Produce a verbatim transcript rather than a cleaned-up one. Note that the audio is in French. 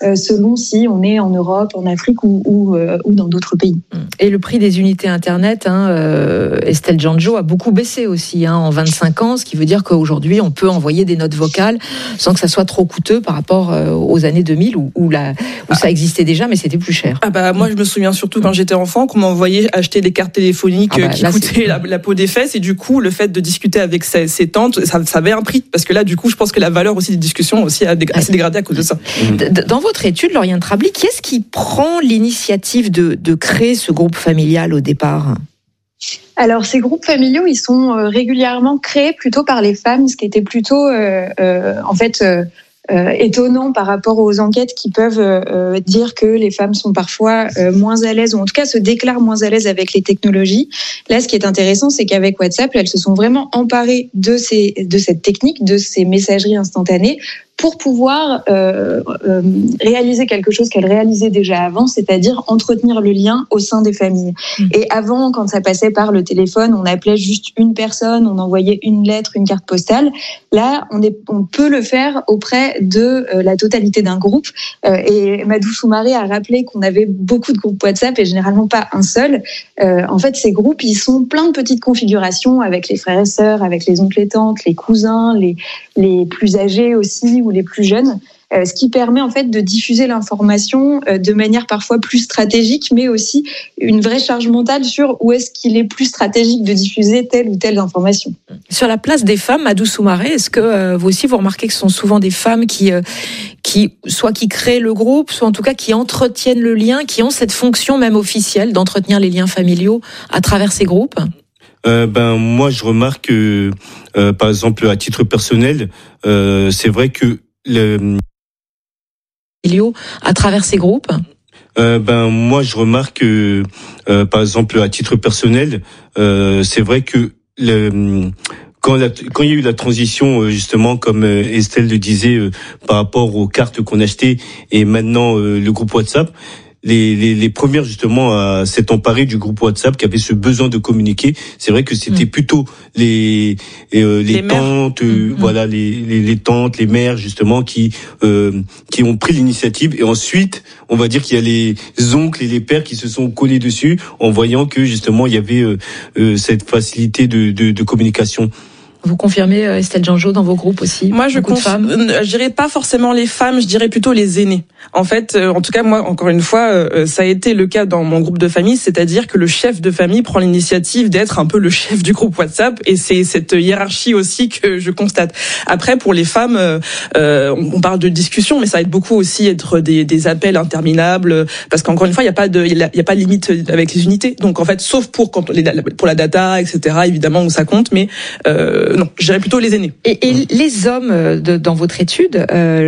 euh, selon si on est en Europe, en Afrique ou, ou, euh, ou dans d'autres pays. Et le prix des unités Internet, hein, euh, Estelle Janjo, a beaucoup baissé aussi hein, en vingt-cinq ans, ce qui veut dire qu'aujourd'hui, on peut envoyer des notes vocales sans que ça soit trop coûteux par rapport euh, aux années deux mille où, où, la, où ah. ça existait déjà, mais c'était plus cher. Ah bah, moi, je me souviens surtout quand j'étais enfant qu'on m'envoyait acheter des cartes téléphoniques ah bah, qui là, coûtaient la, la peau des fesses, et du coup, le fait de discuter avec ses, ses tantes, ça, ça avait un prix, parce que là, du coup, je pense que la valeur aussi des discussions aussi a assez dégradé à cause de ça. Dans votre étude, Lauriane Trabli, qui est-ce qui prend l'initiative de, de créer ce groupe familial au départ ? Alors, ces groupes familiaux, ils sont régulièrement créés plutôt par les femmes, ce qui était plutôt, euh, euh, en fait, euh, euh, étonnant par rapport aux enquêtes qui peuvent euh, dire que les femmes sont parfois euh, moins à l'aise, ou en tout cas se déclarent moins à l'aise avec les technologies. Là, ce qui est intéressant, c'est qu'avec WhatsApp, elles se sont vraiment emparées de ces, de cette technique, de ces messageries instantanées, pour pouvoir euh, euh, réaliser quelque chose qu'elles réalisaient déjà avant, c'est-à-dire entretenir le lien au sein des familles. Mmh. Et avant, quand ça passait par le téléphone, on appelait juste une personne, on envoyait une lettre, une carte postale. Là, on, est, on peut le faire auprès de euh, la totalité d'un groupe. Euh, et Madou Soumaré a rappelé qu'on avait beaucoup de groupes WhatsApp et généralement pas un seul. Euh, en fait, ces groupes, ils sont plein de petites configurations avec les frères et sœurs, avec les oncles et tantes, les cousins, les, les plus âgés aussi, ou les plus jeunes, euh, ce qui permet en fait de diffuser l'information euh, de manière parfois plus stratégique, mais aussi une vraie charge mentale sur où est-ce qu'il est plus stratégique de diffuser telle ou telle information. Sur la place des femmes, Madou Soumaré, est-ce que euh, vous aussi vous remarquez que ce sont souvent des femmes qui, euh, qui soit qui créent le groupe, soit en tout cas qui entretiennent le lien, qui ont cette fonction même officielle d'entretenir les liens familiaux à travers ces groupes ? Euh, ben moi je remarque que euh, par exemple à titre personnel, euh, c'est vrai que le à travers ces groupes. Euh, ben moi je remarque que euh, par exemple à titre personnel, euh, c'est vrai que le Quand, la, quand il y a eu la transition, justement, comme Estelle le disait, euh, par rapport aux cartes qu'on achetait et maintenant euh, le groupe WhatsApp, les, les, les premières justement à s'être emparées du groupe WhatsApp qui avait ce besoin de communiquer, c'est vrai que c'était mmh. plutôt les euh, les, les tantes, euh, mmh. voilà les, les les tantes, les mères justement qui euh, qui ont pris l'initiative, et ensuite on va dire qu'il y a les oncles et les pères qui se sont collés dessus en voyant que justement il y avait euh, euh, cette facilité de, de, de communication. Vous confirmez, Estelle Janjo, dans vos groupes aussi? Moi, je conf... je dirais pas forcément les femmes, je dirais plutôt les aînés. En fait, en tout cas, moi, encore une fois, ça a été le cas dans mon groupe de famille, c'est-à-dire que le chef de famille prend l'initiative d'être un peu le chef du groupe WhatsApp, et c'est cette hiérarchie aussi que je constate. Après, pour les femmes, euh, on parle de discussion, mais ça va être beaucoup aussi être des, des appels interminables, parce qu'encore une fois, il y a pas de, il y a pas de limite avec les unités. Donc, en fait, sauf pour quand les, pour la data, et cetera, évidemment, où ça compte, mais euh, non, je dirais plutôt les aînés. Et, et les hommes de, dans votre étude, euh,